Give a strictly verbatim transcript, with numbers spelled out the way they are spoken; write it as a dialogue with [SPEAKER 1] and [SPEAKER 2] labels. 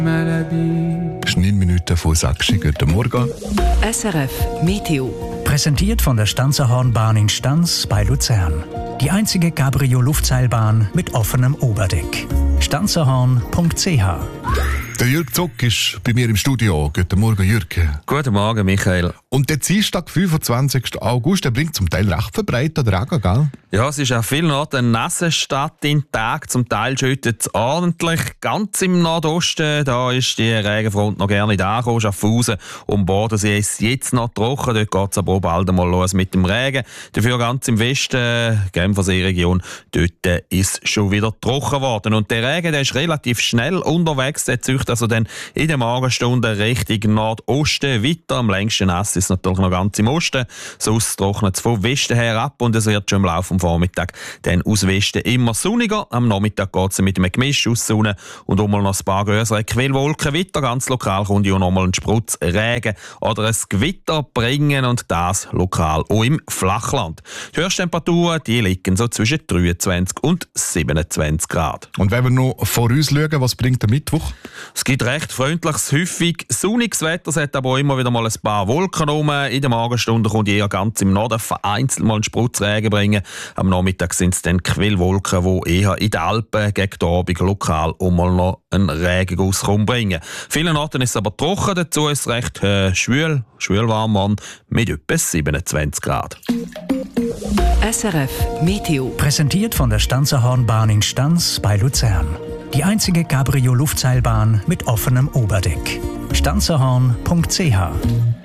[SPEAKER 1] Neun Minuten vor sechs. Guten Morgen.
[SPEAKER 2] S R F Meteo.
[SPEAKER 3] Präsentiert von der Stanzerhornbahn in Stanz bei Luzern. Die einzige Cabrio-Luftseilbahn mit offenem Oberdeck. stanzerhorn punkt c h.
[SPEAKER 1] Der Jürg Zock ist bei mir im Studio. Guten Morgen, Jürg.
[SPEAKER 4] Guten Morgen, Michael.
[SPEAKER 1] Und der Dienstag, fünfundzwanzigsten August, der bringt zum Teil recht verbreitet Regen, gell?
[SPEAKER 4] Ja, es ist an vielen Orten eine nasse Stadt in Tag. Zum Teil schüttet es ordentlich. Ganz im Nordosten, da ist die Regenfront noch gerne nicht angekommen. Schaffhausen und Bodensee ist jetzt noch trocken. Dort geht es aber auch bald einmal los mit dem Regen. Dafür ganz im Westen, Genfersee-Region, dort ist schon wieder trocken geworden. Und der Regen, der ist relativ schnell unterwegs. Der zieht also dann in den Morgenstunden Richtung Nordosten weiter. Am längsten nass ist es natürlich noch ganz im Osten. Sonst trocknet es von Westen her ab und es wird schon im Laufe des Vormittags dann aus Westen immer sonniger. Am Nachmittag geht es mit einem Gemisch aus Sonne und auch mal noch ein paar größere Quellwolken weiter. Ganz lokal kommt ja noch mal ein Sprutz Regen oder ein Gewitter bringen und das lokal auch im Flachland. Die Höchsttemperaturen die liegen so zwischen dreiundzwanzig und siebenundzwanzig Grad.
[SPEAKER 1] Und wenn wir noch vorausschauen, was bringt der Mittwoch?
[SPEAKER 4] Es gibt recht freundliches, häufig sonniges Wetter. Es hat aber auch immer wieder mal ein paar Wolken rum. In der Morgenstunde kommt eher ganz im Norden vereinzelt mal einen Sprutzregen bringen. Am Nachmittag sind es dann Quellwolken, die eher in den Alpen gegen den Abend lokal auch mal noch einen Regenguss bringen. Vielen Orten ist es aber trocken. Dazu ist es recht äh, schwül, schwül warm mit etwa siebenundzwanzig Grad.
[SPEAKER 2] S R F Meteo.
[SPEAKER 3] Präsentiert von der Stanzerhornbahn in Stanz bei Luzern. Die einzige Cabrio-Luftseilbahn mit offenem Oberdeck. stanzerhorn punkt c h.